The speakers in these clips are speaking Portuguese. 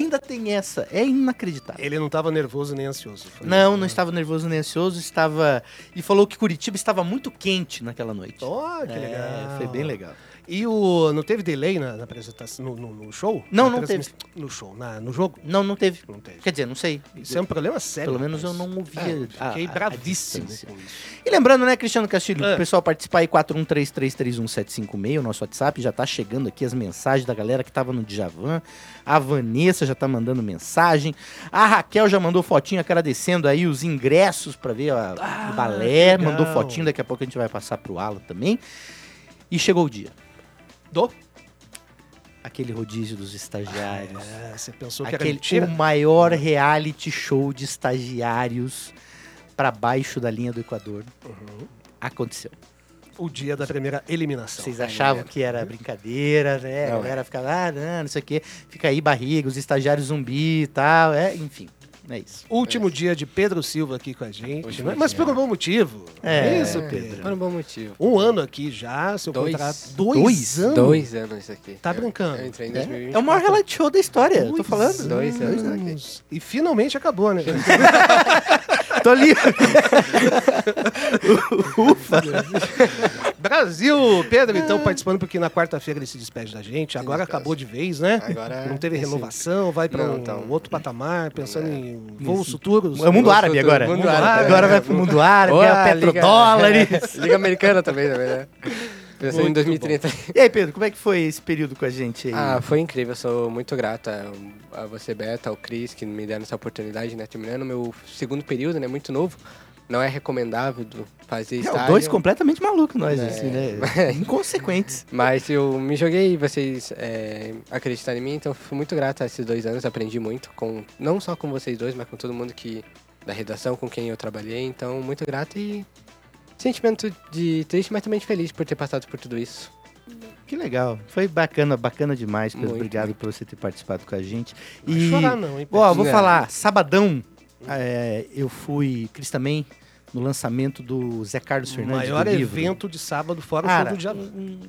ainda tem essa. É inacreditável. Ele não estava nervoso nem ansioso. Não estava nervoso nem ansioso, estava... E falou que Curitiba estava muito quente naquela noite. Oh, que legal. Foi bem legal. E não teve delay na apresentação, no show? Não teve. No show, no jogo? Não teve. Não teve. Quer dizer, não sei. Isso é um problema sério. Pelo menos eu não ouvia Fiquei bravíssimo distância. com isso. E lembrando, né, Cristiano Castilho, o pessoal participar aí, 413331756, o nosso WhatsApp, já tá chegando aqui as mensagens da galera que tava no Djavan. A Vanessa já tá mandando mensagem. A Raquel já mandou fotinho agradecendo aí os ingressos pra ver o balé. legal. Mandou fotinho, daqui a pouco a gente vai passar pro Alan também. E chegou o dia. Aquele rodízio dos estagiários. Você pensou que era Aquele, mentira? o maior reality show de estagiários pra baixo da linha do Equador. Aconteceu. O dia da primeira eliminação. Vocês achavam que era brincadeira, né? A galera ficava, não sei o quê. Fica aí barriga, os estagiários zumbi e tal. Enfim, é isso. Último dia de Pedro Silva aqui com a gente. Mas por um bom motivo. Isso, Pedro. Por um bom motivo. Um ano aqui já, seu contrato. 2 anos? 2 anos isso aqui. Tá brincando. Eu entrei em 2020. É o maior reality show da história, eu tô falando. 2 anos. E finalmente acabou, né? Tô ali. Ufa. Brasil, Pedro, então, participando, porque na quarta-feira ele se despede da gente. Agora acabou de vez, né? Agora não teve é renovação, vai para um outro patamar, pensando em voos futuros. É o mundo árabe agora. Mundo árabe. Agora vai pro mundo árabe, Ou é a o petrodólares. Liga Americana também, né? Pensando em 2030. E aí, Pedro, como é que foi esse período com a gente aí? Foi incrível, eu sou muito grato a você, Beto, ao Cris, que me deram essa oportunidade, né? Terminando meu segundo período, né? Muito novo. Não é recomendável fazer estágio. 2 completamente malucos nós, assim, né? Inconsequentes. Mas eu me joguei e vocês acreditaram em mim, então fui muito grato a esses 2 anos, aprendi muito, não só com vocês dois, mas com todo mundo da redação, com quem eu trabalhei, então muito grato e sentimento de triste, mas também de feliz por ter passado por tudo isso. Que legal. Foi bacana demais, Pedro. Muito, Obrigado muito. por você ter participado com a gente. Não vai chorar não, hein, Pedro? Ó, vou Não. falar, sabadão, eu fui, Cris também, no lançamento do Zé Carlos O Fernandes maior do livro. evento de sábado, fora o Cara, show do Djavan.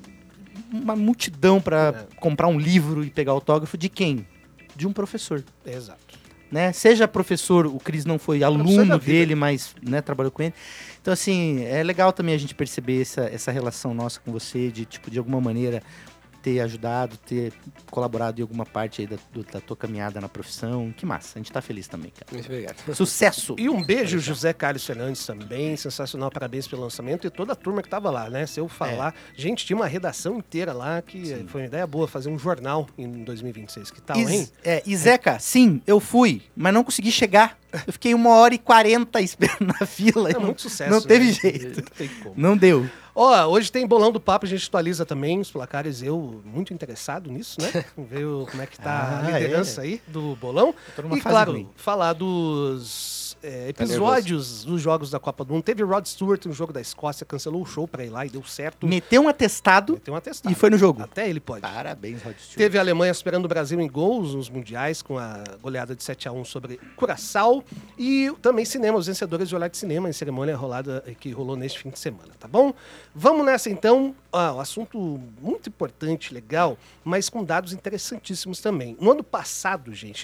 Uma multidão para comprar um livro e pegar autógrafo de quem? De um professor. Exato. Né? Seja professor, o Cris não foi Professor da aluno vida. dele, mas né, trabalhou com ele. Então, assim, é legal também a gente perceber essa relação nossa com você, de, tipo, de alguma maneira ter ajudado, ter colaborado em alguma parte aí da tua caminhada na profissão. Que massa, a gente tá feliz também, cara. Muito obrigado. Sucesso! E um beijo, José Carlos Fernandes também, sensacional, parabéns pelo lançamento e toda a turma que tava lá, né? Se eu falar, gente, tinha uma redação inteira lá que foi uma ideia boa fazer um jornal em 2026, que tal, hein? E Zeca, sim, eu fui, mas não consegui chegar. Eu fiquei 1h40 esperando na fila. É muito sucesso, Não teve né? jeito. Não tem como. Não deu. Ó, hoje tem Bolão do Papo, a gente atualiza também os placares, eu muito interessado nisso, né? Vamos ver como é que tá a liderança aí do Bolão. Tô numa E fase claro, ruim. falar dos episódios dos jogos da Copa do Mundo. Teve Rod Stewart no jogo da Escócia, cancelou o show pra ir lá e deu certo. Meteu um atestado Tem um atestado. e foi no jogo. Até ele pode. Parabéns, Rod Stewart. Teve a Alemanha superando o Brasil em gols nos mundiais, com a goleada de 7-1 sobre Curaçao. E também cinema, os vencedores de Olhar de Cinema, em cerimônia que rolou neste fim de semana, tá bom? Vamos nessa então. Um assunto muito importante, legal, mas com dados interessantíssimos também. No ano passado, gente,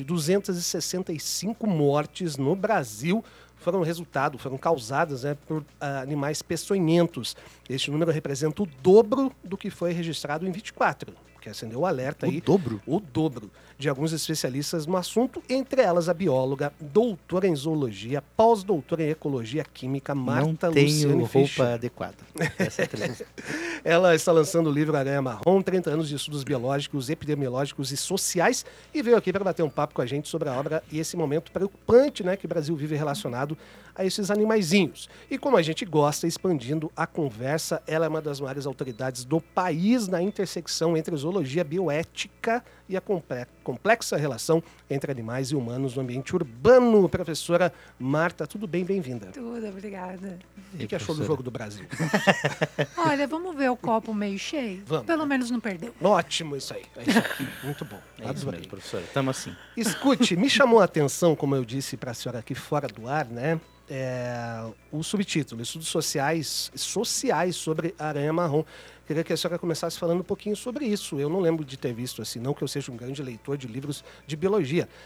265 mortes no Brasil foram causadas, né, por animais peçonhentos. Este número representa o dobro do que foi registrado em 24, que acendeu o alerta aí. O dobro de alguns especialistas no assunto, entre elas a bióloga, doutora em zoologia, pós-doutora em ecologia química, Marta Não tenho Luciane roupa Fischer. adequada. Essa é a tristeza. Ela está lançando o livro Aranha Marrom, 30 anos de estudos biológicos, epidemiológicos e sociais, e veio aqui para bater um papo com a gente sobre a obra e esse momento preocupante, né, que o Brasil vive relacionado a esses animaizinhos. E como a gente gosta, expandindo a conversa, ela é uma das maiores autoridades do país na intersecção entre zoologia, bioética e a complexa relação entre animais e humanos no ambiente urbano. Professora Marta, tudo bem? Bem-vinda. Tudo, obrigada. O que achou do jogo do Brasil? Olha, vamos ver o copo meio cheio? Vamos. Pelo menos não perdeu. Ótimo isso aí. É isso aí. Muito bom. É isso Adorei. mesmo, professora. Tamo assim. Escute, me chamou a atenção, como eu disse para a senhora aqui fora do ar, né? O subtítulo, Estudos Sociais sobre a Aranha Marrom. Queria que a senhora começasse falando um pouquinho sobre isso. Eu não lembro de ter visto assim, não que eu seja um grande leitor de livros de biologia,